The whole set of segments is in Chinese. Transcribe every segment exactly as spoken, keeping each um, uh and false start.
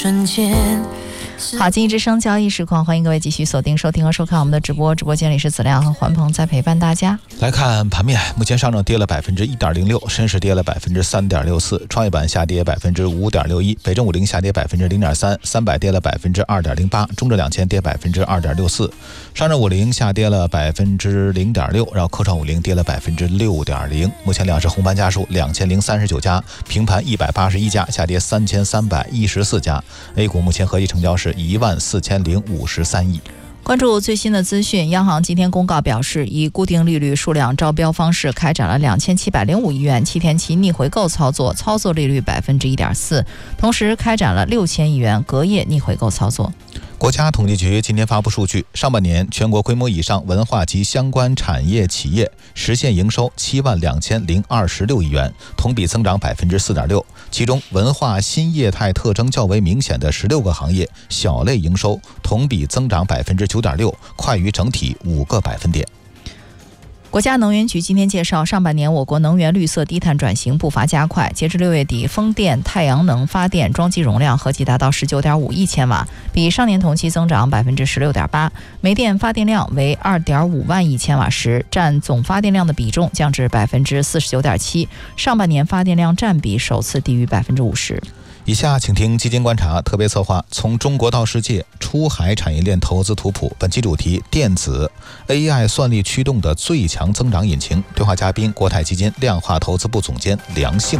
瞬间。 好，经济之声交易实况，欢迎各位继续锁定收听和收看我们的直播。直播间里是子亮和环鹏在陪伴大家。 来看盘面，目前上证跌了百分之一点零六，深市跌了百分之三点六四，创业板下跌百分之五点六一，北证五零下跌百分之零点三，三百跌了百分之二点零八，中证两千跌百分之二点六四，上证五零下跌了百分之零点六，然后科创五零跌了百分之六点零。目前两市红盘家数两千零三十九家，平盘一百八十一家，下跌三千三百一十四家。A 股目前合计成交是一万四千零五十三亿。 关注最新的资讯，央行今天公告表示，以固定利率数量招标方式开展了两千七百零五亿元七天期逆回购操作，操作利率百分之一点四，同时开展了六千亿元隔夜逆回购操作。 国家统计局今天发布数据，上半年全国规模以上文化及相关产业企业实现营收七万两千零二十六亿元，同比增长百分之四点六。其中，文化新业态特征较为明显的十六个行业小类营收同比增长百分之九点六，快于整体五个百分点。 国家能源局今天介绍，上半年我国能源绿色低碳转型步伐加快，截至六月底，风电、太阳能发电装机容量合计达到十九点五亿千瓦，比上年同期增长百分之十六点八。煤电发电量为二点五万亿千瓦时，占总发电量的比重降至百分之四十九点七，上半年发电量占比首次低于百分之五十。 以下请听基金观察特别策划从中国到世界出海产业链投资图谱，本期主题电子 A I 算力驱动的最强增长引擎。对话嘉宾国泰基金量化投资部总监梁幸。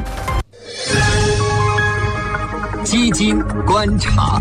基金观察。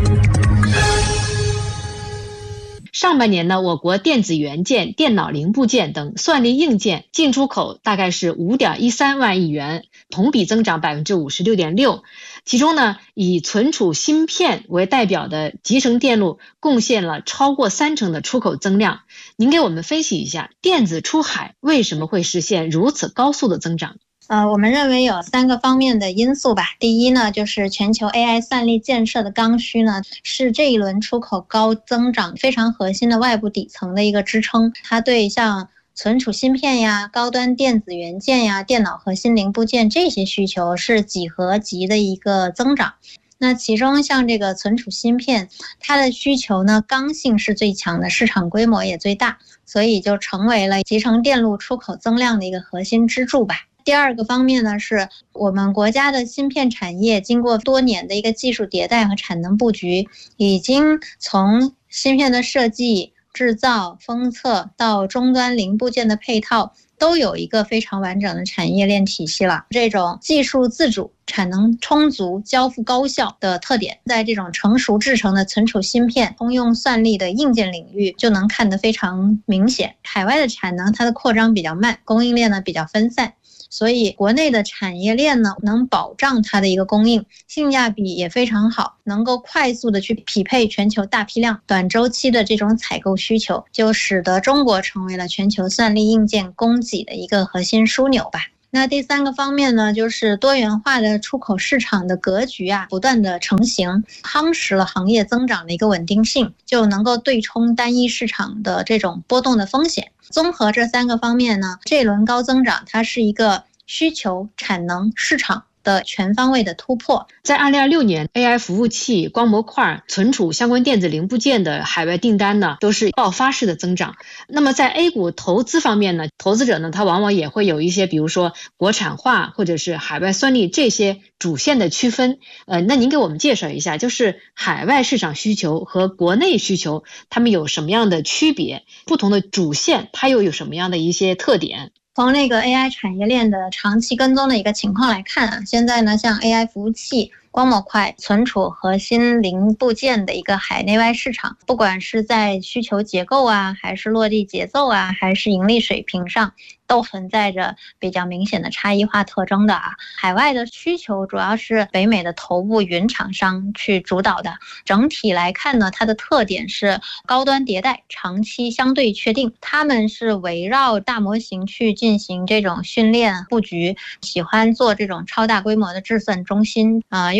上半年呢，我国电子元件、电脑零部件等算力硬件进出口大概是 五点一三万亿元，同比增长 百分之五十六点六。其中呢，以存储芯片为代表的集成电路贡献了超过三成的出口增量。您给我们分析一下，电子出海为什么会实现如此高速的增长？ 呃，我们认为有三个方面的因素吧。第一呢，就是全球 A I 算力建设的刚需呢，是这一轮出口高增长非常核心的外部底层的一个支撑。它对像存储芯片呀、高端电子元件呀、电脑核心零部件这些需求是几何级的一个增长。那其中像这个存储芯片，它的需求呢，刚性是最强的，市场规模也最大，所以就成为了集成电路出口增量的一个核心支柱吧。第二个方面呢，是我们国家的芯片产业经过多年的一个技术迭代和产能布局，已经从芯片的设计、制造、封测到终端零部件的配套，都有一个非常完整的产业链体系了。这种技术自主、产能充足、交付高效的特点，在这种成熟制成的存储芯片、通用算力的硬件领域就能看得非常明显。海外的产能它的扩张比较慢，供应链呢比较分散，所以国内的产业链呢能保障它的一个供应，性价比也非常好，能够快速的去匹配全球大批量短周期的这种采购需求，就使得中国成为了全球算力硬件供给的一个核心枢纽吧。那第三个方面呢，就是多元化的出口市场的格局啊，不断的成型，夯实了行业增长的一个稳定性，就能够对冲单一市场的这种波动的风险。综合这三个方面呢，这轮高增长它是一个需求、产能、市场的全方位的突破。 在二零二六年 A I 服务器、光模块、存储相关电子零部件的海外订单呢，都是爆发式的增长。那么在 A 股投资方面呢，投资者呢，他往往也会有一些，比如说国产化或者是海外算力这些主线的区分。呃，那您给我们介绍一下，就是海外市场需求和国内需求，它们有什么样的区别？不同的主线它又有什么样的一些特点？ 从那个 A I 产业链的长期跟踪的一个情况来看啊，现在呢，像 A I 服务器、光模块、存储核心零部件的一个海内外市场，不管是在需求结构啊，还是落地节奏啊，还是盈利水平上，都存在着比较明显的差异化特征的啊。海外的需求主要是北美的头部云厂商去主导的，整体来看呢，它的特点是高端迭代，长期相对确定，他们是围绕大模型去进行这种训练布局，喜欢做这种超大规模的计算中心啊、呃，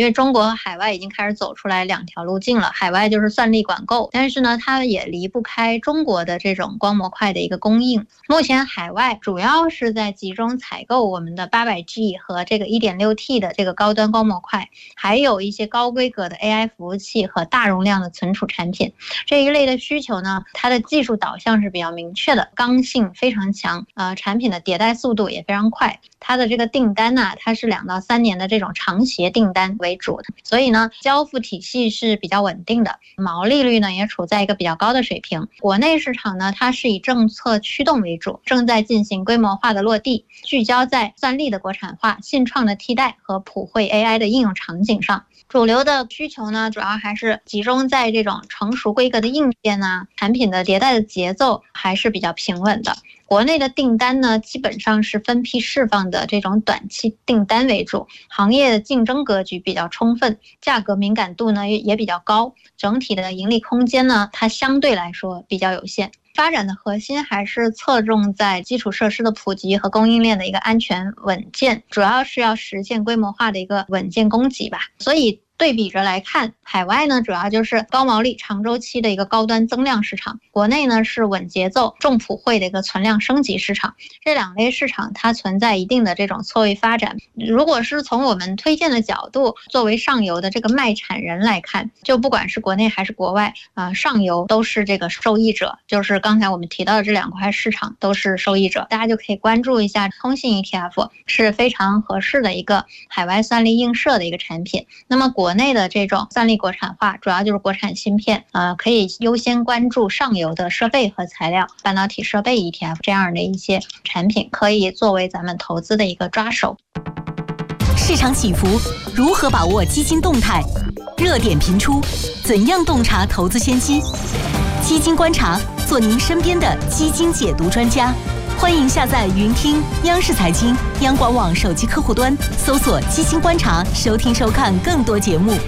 因为中国和海外已经开始走出来两条路径了，海外就是算力管够，但是呢，它也离不开中国的这种光模块的一个供应。目前海外主要是在集中采购我们的 八百 G 和这个 一点六 T 的这个高端光模块，还有一些高规格的 A I 服务器和大容量的存储产品。这一类的需求呢，它的技术导向是比较明确的，刚性非常强，呃，产品的迭代速度也非常快。它的这个订单呢、啊，它是两到三年的这种长协订单为主的，所以呢，交付体系是比较稳定的，毛利率呢也处在一个比较高的水平。国内市场呢，它是以政策驱动为主，正在进行规模化的落地，聚焦在算力的国产化、信创的替代和普惠 A I 的应用场景上。主流的需求呢，主要还是集中在这种成熟规格的硬件啊，产品的迭代的节奏还是比较平稳的。国内的订单呢，基本上是分批释放的这种短期订单为主，行业的竞争格局比较充分，价格敏感度呢也比较高，整体的盈利空间呢，它相对来说比较有限。发展的核心还是侧重在基础设施的普及和供应链的一个安全稳健，主要是要实现规模化的一个稳健供给吧。所以对比着来看，海外呢主要就是高毛利长周期的一个高端增量市场，国内呢是稳节奏重普惠的一个存量升级市场。这两类市场它存在一定的这种错位发展。如果是从我们推荐的角度，作为上游的这个卖产人来看，就不管是国内还是国外啊、呃，上游都是这个受益者，就是刚才我们提到的这两块市场都是受益者，大家就可以关注一下通信 E T F， 是非常合适的一个海外算力映射的一个产品。那么国内的这种算力国产化，主要就是国产芯片，呃，可以优先关注上游的设备和材料、半导体设备 E T F 这样的一些产品，可以作为咱们投资的一个抓手。 市场起伏，如何把握基金动态？热点频出，怎样洞察投资先机？基金观察，做您身边的基金解读专家。欢迎下载云听央视财经、央广网手机客户端，搜索基金观察，收听收看更多节目。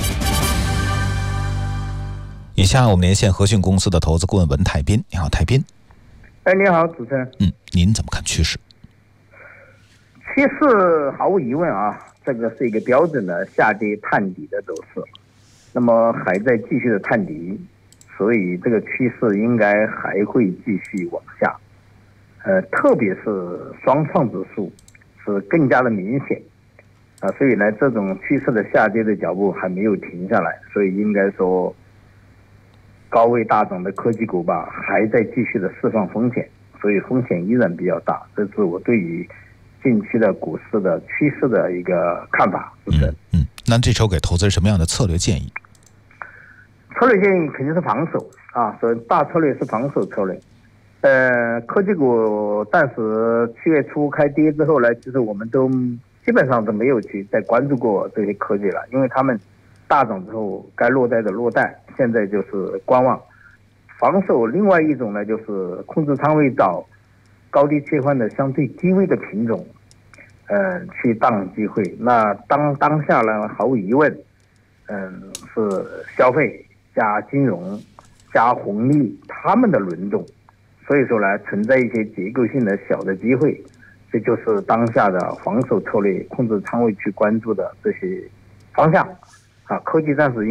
以下我们连线和讯公司的投资顾问文泰斌。你好，泰斌。 哎，你好，主持人。 嗯，您怎么看趋势？ 趋势毫无疑问啊，这个是一个标准的下跌探底的走势，那么还在继续的探底，所以这个趋势应该还会继续往下。呃，特别是双创指数是更加的明显啊，所以呢，这种趋势的下跌的脚步还没有停下来，所以应该说，高位大涨的科技股吧，还在继续的释放风险，所以风险依然比较大。这是我对于近期的股市的趋势的一个看法。是的。 嗯嗯，那这时候给投资人什么样的策略建议？ 策略建议肯定是防守啊，所以大策略是防守策略。呃，科技股暂时七月初开跌之后呢，其实我们都基本上都没有去再关注过这些科技了，因为他们大涨之后该落袋的落袋，现在就是观望防守。另外一种呢，就是控制仓位找高低切换的相对低位的品种，呃，去当机会。那当当下呢，毫无疑问，嗯、呃，是消费加金融加红利他们的轮动。所以说呢，存在一些结构性的小的机会，这就是当下的防守策略、控制仓位去关注的这些方向啊。科技暂时应